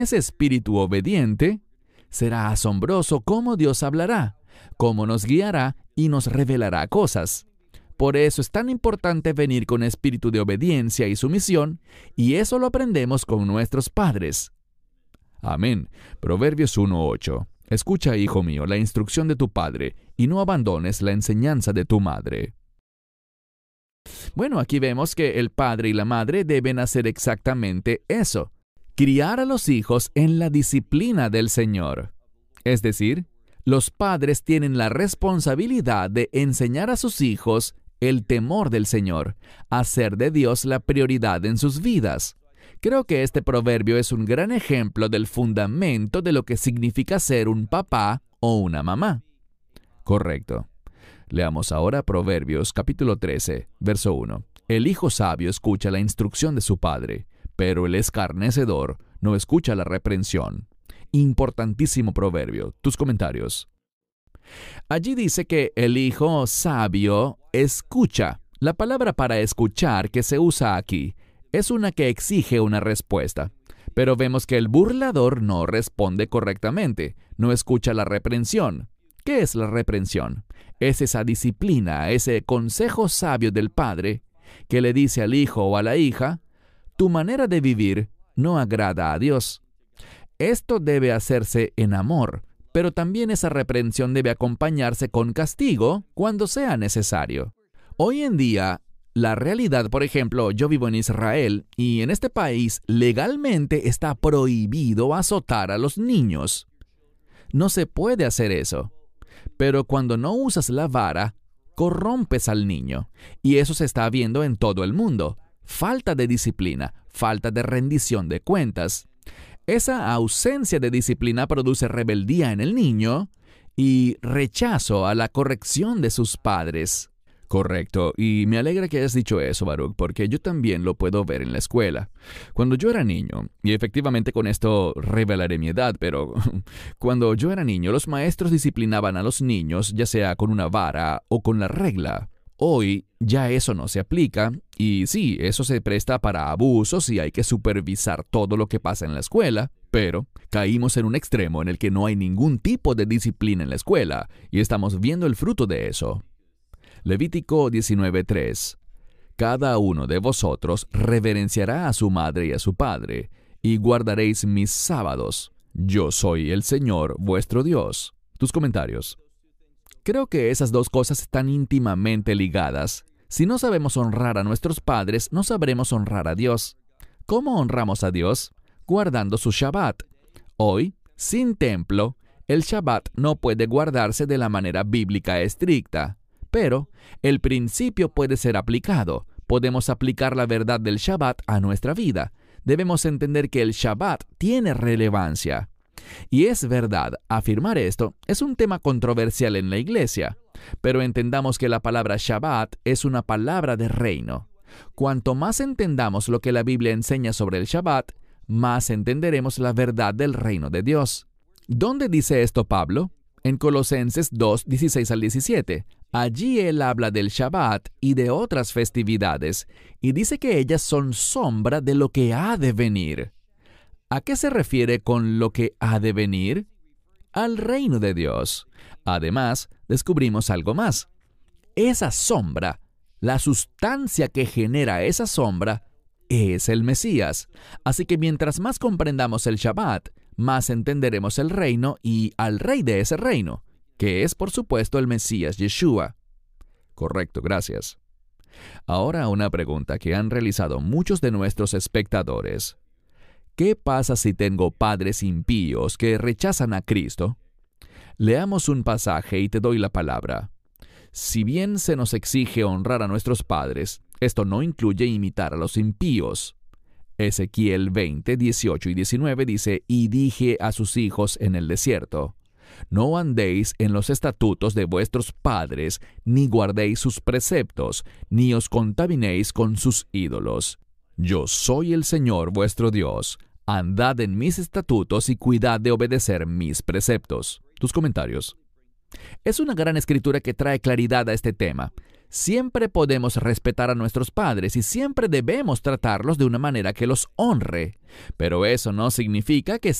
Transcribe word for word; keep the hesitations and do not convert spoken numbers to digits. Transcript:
ese espíritu obediente, será asombroso cómo Dios hablará, cómo nos guiará y nos revelará cosas. Por eso es tan importante venir con espíritu de obediencia y sumisión, y eso lo aprendemos con nuestros padres. Amén. Proverbios uno ocho. Escucha, hijo mío, la instrucción de tu padre, y no abandones la enseñanza de tu madre. Bueno, aquí vemos que el padre y la madre deben hacer exactamente eso: criar a los hijos en la disciplina del Señor. Es decir, los padres tienen la responsabilidad de enseñar a sus hijos el temor del Señor, hacer de Dios la prioridad en sus vidas. Creo que este proverbio es un gran ejemplo del fundamento de lo que significa ser un papá o una mamá. Correcto. Leamos ahora Proverbios capítulo trece, verso uno. El hijo sabio escucha la instrucción de su padre, pero el escarnecedor no escucha la reprensión. Importantísimo proverbio. Tus comentarios. Allí dice que el hijo sabio escucha. La palabra para escuchar que se usa aquí es una que exige una respuesta. Pero vemos que el burlador no responde correctamente, no escucha la reprensión. ¿Qué es la reprensión? Es esa disciplina, ese consejo sabio del padre que le dice al hijo o a la hija: tu manera de vivir no agrada a Dios. Esto debe hacerse en amor, pero también esa reprensión debe acompañarse con castigo cuando sea necesario. Hoy en día, la realidad, por ejemplo, yo vivo en Israel y en este país legalmente está prohibido azotar a los niños. No se puede hacer eso. Pero cuando no usas la vara, corrompes al niño. Y eso se está viendo en todo el mundo. Falta de disciplina, falta de rendición de cuentas. Esa ausencia de disciplina produce rebeldía en el niño y rechazo a la corrección de sus padres. Correcto, y me alegra que hayas dicho eso, Baruch, porque yo también lo puedo ver en la escuela. Cuando yo era niño, y efectivamente con esto revelaré mi edad, pero cuando yo era niño, los maestros disciplinaban a los niños, ya sea con una vara o con la regla. Hoy ya eso no se aplica, y sí, eso se presta para abusos y hay que supervisar todo lo que pasa en la escuela, pero caímos en un extremo en el que no hay ningún tipo de disciplina en la escuela, y estamos viendo el fruto de eso. Levítico diecinueve tres. Cada uno de vosotros reverenciará a su madre y a su padre, y guardaréis mis sábados. Yo soy el Señor vuestro Dios. Tus comentarios. Creo que esas dos cosas están íntimamente ligadas. Si no sabemos honrar a nuestros padres, no sabremos honrar a Dios. ¿Cómo honramos a Dios? Guardando su Shabbat. Hoy, sin templo, el Shabbat no puede guardarse de la manera bíblica estricta. Pero el principio puede ser aplicado. Podemos aplicar la verdad del Shabbat a nuestra vida. Debemos entender que el Shabbat tiene relevancia. Y es verdad, afirmar esto es un tema controversial en la iglesia. Pero entendamos que la palabra Shabbat es una palabra de reino. Cuanto más entendamos lo que la Biblia enseña sobre el Shabbat, más entenderemos la verdad del reino de Dios. ¿Dónde dice esto Pablo? En Colosenses dos, dieciséis al diecisiete. Allí él habla del Shabbat y de otras festividades, y dice que ellas son sombra de lo que ha de venir. ¿A qué se refiere con lo que ha de venir? Al reino de Dios. Además, descubrimos algo más. Esa sombra, la sustancia que genera esa sombra, es el Mesías. Así que mientras más comprendamos el Shabbat, más entenderemos el reino y al rey de ese reino, que es, por supuesto, el Mesías Yeshua. Correcto, gracias. Ahora una pregunta que han realizado muchos de nuestros espectadores. ¿Qué pasa si tengo padres impíos que rechazan a Cristo? Leamos un pasaje y te doy la palabra. Si bien se nos exige honrar a nuestros padres, esto no incluye imitar a los impíos. Ezequiel veinte, dieciocho y diecinueve dice, «Y dije a sus hijos en el desierto, no andéis en los estatutos de vuestros padres, ni guardéis sus preceptos, ni os contaminéis con sus ídolos. Yo soy el Señor vuestro Dios. Andad en mis estatutos y cuidad de obedecer mis preceptos». Tus comentarios. Es una gran escritura que trae claridad a este tema. Siempre podemos respetar a nuestros padres y siempre debemos tratarlos de una manera que los honre, pero eso no significa que